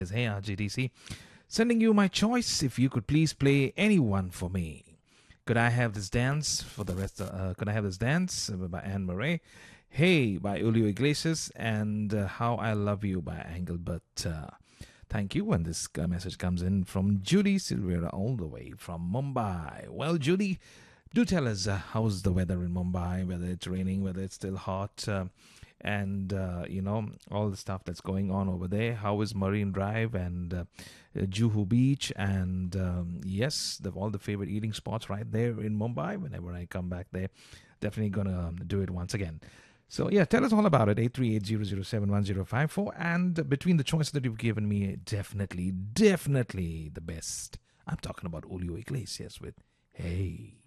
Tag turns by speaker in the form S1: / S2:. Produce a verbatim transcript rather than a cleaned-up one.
S1: Hey, R J D C. Sending you my choice. If you could please play anyone for me. Could I have this dance for the rest of, uh, could I have this dance by Anne Murray? Hey by Julio Iglesias and uh, How I Love You by Engelbert. Uh, thank you. And this uh, message comes in from Judy Silvera all the way from Mumbai. Well, Judy, do tell us uh, how's the weather in Mumbai, whether it's raining, whether it's still hot. Uh, and uh, you know all the stuff that's going on over there. How is Marine Drive and uh, uh, Juhu Beach and um, yes, the, all the favorite eating spots right there in Mumbai. Whenever I come back there, definitely gonna um, do it once again. So yeah, tell us all about it. eight three eight, zero zero seven, one zero five four. And between the choices that you've given me, definitely, definitely the best. I'm talking about Julio Iglesias with Hey.